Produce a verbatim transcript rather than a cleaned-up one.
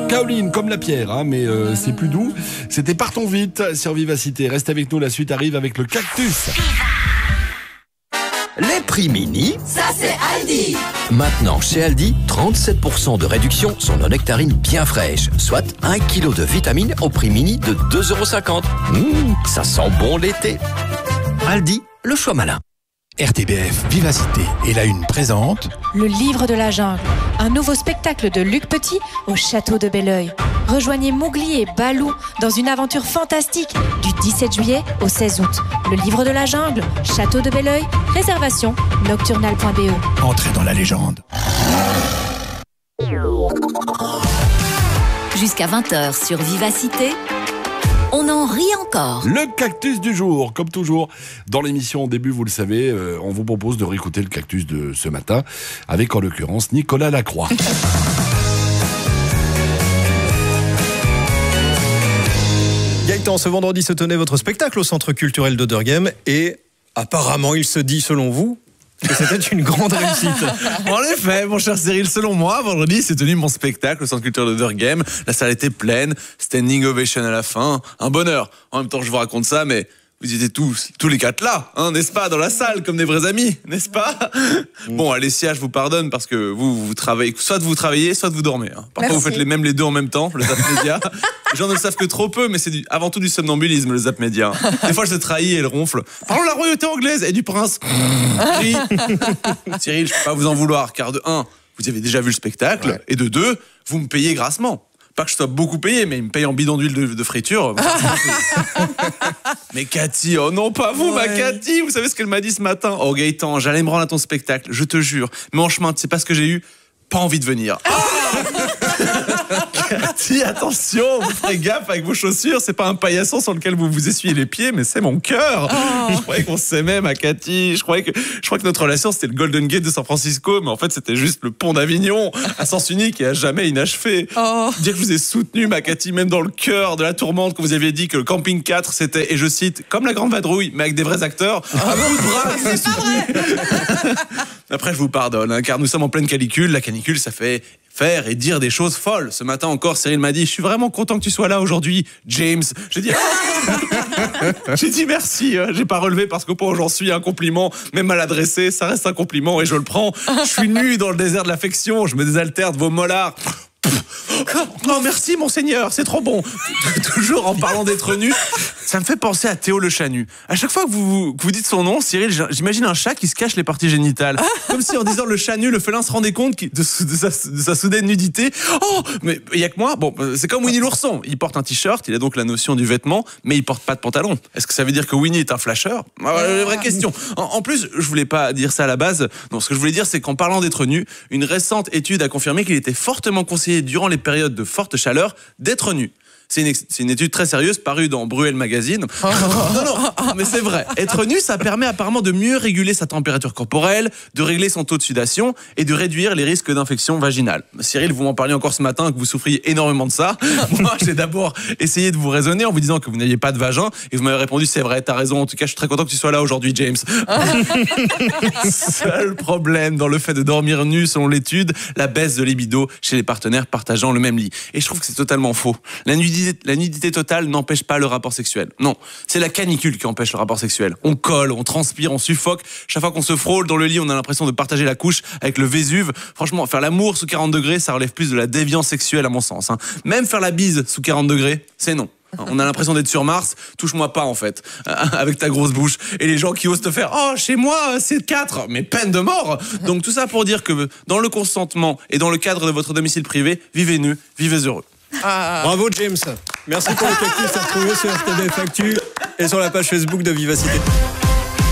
Kaolin, comme la pierre, hein, mais euh, c'est plus doux. C'était Partons vite sur Vivacité. Reste avec nous, la suite arrive avec le cactus. Les prix mini, ça c'est Aldi. Maintenant chez Aldi, trente-sept pour cent de réduction sur nos nectarines bien fraîches, soit un kilo de vitamines au prix mini de deux euros cinquante. Mmh, ça sent bon l'été. Aldi, le choix malin. R T B F Vivacité et la Une présente Le Livre de la Jungle, un nouveau spectacle de Luc Petit au château de Belleuil. Rejoignez Mowgli et Balou dans une aventure fantastique du dix-sept juillet au seize août. Le Livre de la Jungle, château de Belleuil, réservation nocturnal point b e. Entrée dans la légende. Jusqu'à vingt heures sur Vivacité, on en rit encore. Le cactus du jour, comme toujours. Dans l'émission, au début, vous le savez, euh, on vous propose de réécouter le cactus de ce matin, avec en l'occurrence Nicolas Lacroix. Gaëtan, ce vendredi se tenait votre spectacle au Centre culturel d'Oderghem et apparemment, il se dit, selon vous, que c'était une grande réussite. En effet, mon cher Cyril, selon moi, vendredi, s'est tenu mon spectacle au Centre culturel d'Oderghem. La salle était pleine, standing ovation à la fin, un bonheur. En même temps, je vous raconte ça, mais vous étiez tous, tous les quatre là, hein, n'est-ce pas, dans la salle, comme des vrais amis, n'est-ce pas? mm. Bon, Alessia, je vous pardonne parce que vous, vous travaillez, soit vous travaillez, soit vous dormez. Hein. Parfois, vous faites les mêmes les deux en même temps, le zap média. Les gens ne le savent que trop peu, mais c'est du, avant tout du somnambulisme, le zap média. Des fois, je se trahis et elle ronfle. Parlons de la royauté anglaise et du prince. Oui. Cyril, je peux pas vous en vouloir, car de un, vous avez déjà vu le spectacle, ouais. Et de deux, vous me payez grassement. Pas que je sois beaucoup payé, mais il me paye en bidon d'huile de, de friture. Mais Cathy, oh non, pas vous, ouais. Ma Cathy. Vous savez ce qu'elle m'a dit ce matin? Oh Gaëtan, j'allais me rendre à ton spectacle, je te jure. Mais en chemin, tu sais pas ce que j'ai eu? Pas envie de venir. Cathy, attention, vous ferez gaffe avec vos chaussures. C'est pas un paillasson sur lequel vous vous essuyez les pieds, mais c'est mon cœur. Oh. Je croyais qu'on s'aimait, ma Cathy. Je croyais que, je crois que notre relation, c'était le Golden Gate de San Francisco, mais en fait, c'était juste le pont d'Avignon, à sens unique et à jamais inachevé. Oh. Dire que je vous ai soutenu, ma Cathy, même dans le cœur de la tourmente, que vous aviez dit que le Camping quatre, c'était, et je cite, comme la Grande Vadrouille, mais avec des vrais acteurs. À bout de bras, je vous ai soutenu. Après, je vous pardonne, hein, car nous sommes en pleine canicule. La canicule, ça fait faire et dire des choses folles. Ce matin encore, Cyril m'a dit, je suis vraiment content que tu sois là aujourd'hui, James. J'ai dit, j'ai dit merci. J'ai pas relevé parce qu'au point où j'en suis, un compliment, même mal adressé, ça reste un compliment et je le prends. Je suis nu dans le désert de l'affection. Je me désaltère de vos molars. Oh merci monseigneur, c'est trop bon. Toujours en parlant d'être nu, ça me fait penser à Théo le chat nu. À chaque fois que vous, que vous dites son nom, Cyril, j'imagine un chat qui se cache les parties génitales. Comme si en disant le chat nu, le félin se rendait compte de, de, sa, de sa soudaine nudité. Oh, mais il y a que moi. Bon, c'est comme Winnie l'ourson. Il porte un t-shirt, il a donc la notion du vêtement, mais il porte pas de pantalon. Est-ce que ça veut dire que Winnie est un flasheur? euh, Vraie question. En, en plus, je voulais pas dire ça à la base. Non, ce que je voulais dire, c'est qu'en parlant d'être nu, une récente étude a confirmé qu'il était fortement conseillé durant les périodes de forte chaleur d'être nu. C'est une, c'est une étude très sérieuse parue dans Bruel Magazine. Non, non, mais c'est vrai. Être nu, ça permet apparemment de mieux réguler sa température corporelle, de régler son taux de sudation et de réduire les risques d'infection vaginale. Cyril, vous m'en parliez encore ce matin que vous souffriez énormément de ça. Moi, j'ai d'abord essayé de vous raisonner en vous disant que vous n'aviez pas de vagin et vous m'avez répondu, c'est vrai, t'as raison. En tout cas, je suis très content que tu sois là aujourd'hui, James. Seul problème dans le fait de dormir nu, selon l'étude, la baisse de libido chez les partenaires partageant le même lit. Et je trouve que c'est totalement faux. La nudité La nudité totale n'empêche pas le rapport sexuel. Non, c'est la canicule qui empêche le rapport sexuel. On colle, on transpire, on suffoque. Chaque fois qu'on se frôle dans le lit, on a l'impression de partager la couche avec le Vésuve. Franchement, faire l'amour sous quarante degrés, ça relève plus de la déviance sexuelle à mon sens. Hein. Même faire la bise sous quarante degrés, c'est non. On a l'impression d'être sur Mars, touche-moi pas en fait, avec ta grosse bouche. Et les gens qui osent te faire, oh chez moi c'est quatre, mais peine de mort. Donc tout ça pour dire que dans le consentement et dans le cadre de votre domicile privé, vivez nu, vivez heureux. Ah. Bravo James. Merci pour le cactus à retrouver sur R T B F Actu et sur la page Facebook de Vivacité.